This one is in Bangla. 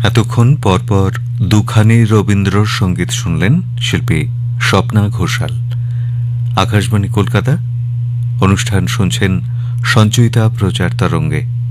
এতক্ষণ পরপর দুখানি রবীন্দ্রসঙ্গীত শুনলেন শিল্পী স্বপ্না ঘোষাল। আকাশবাণী কলকাতা, অনুষ্ঠান শুনছেন সঞ্চয়িতা প্রচার তরঙ্গে।